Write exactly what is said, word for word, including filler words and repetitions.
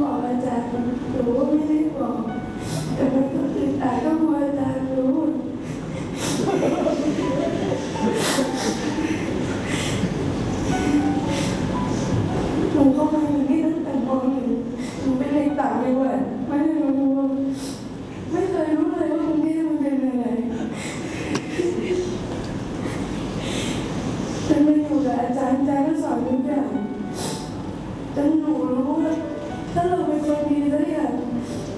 บอกอาจารย์หนูก็ไม่ได้บอกแต่มันก็คือตายก็กลัวอาจารย์รู้หนูเข้ามาอยู่นี่ตั้งแต่ม .หนึ่ง หนูเป็นเด็กต่างจังหวัดไม่รู้ไม่เคยรู้เลยว่ากรุงเทพมันเป็นยังไงจนมาอยู่กับอาจารย์อาจารย์ก็สอนทุกอย่างจนหนูรู้ว่าถ้าเราเป็นคนดีสักอย่าง